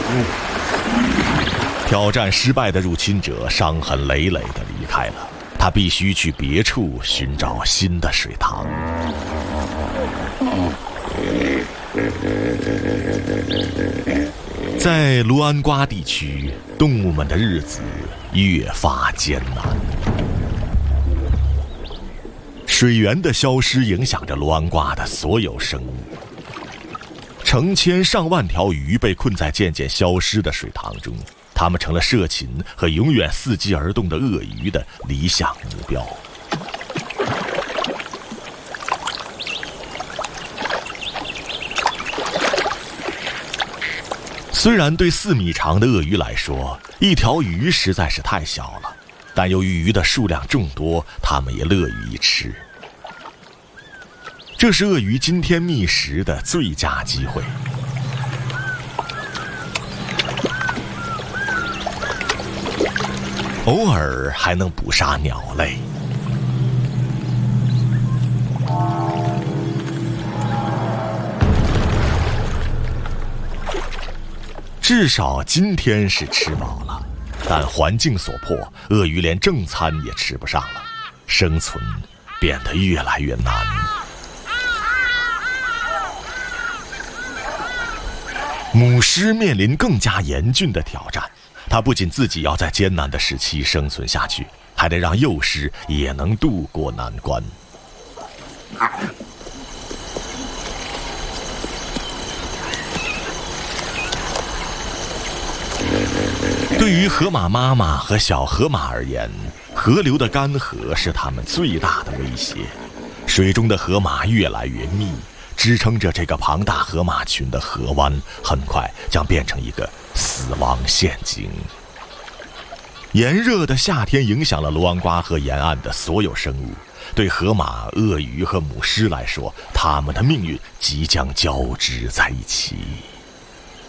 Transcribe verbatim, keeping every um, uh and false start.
挑战失败的入侵者伤痕累累地离开了，他必须去别处寻找新的水塘。在卢安瓜地区，动物们的日子越发艰难。水源的消失影响着卢安瓜的所有生物，成千上万条鱼被困在渐渐消失的水塘中，它们成了社禽和永远伺机而动的鳄鱼的理想目标。虽然对四米长的鳄鱼来说，一条鱼实在是太小了，但由于鱼的数量众多，它们也乐于一吃。这是鳄鱼今天觅食的最佳机会。偶尔还能捕杀鸟类。至少今天是吃饱了，但环境所迫，鳄鱼连正餐也吃不上了，生存变得越来越难。母狮面临更加严峻的挑战，它不仅自己要在艰难的时期生存下去，还得让幼狮也能渡过难关。对于河马妈妈和小河马而言，河流的干涸是它们最大的威胁。水中的河马越来越密，支撑着这个庞大河马群的河湾很快将变成一个死亡陷阱。炎热的夏天影响了卢安瓜河沿岸的所有生物，对河马、鳄鱼和母狮来说，它们的命运即将交织在一起。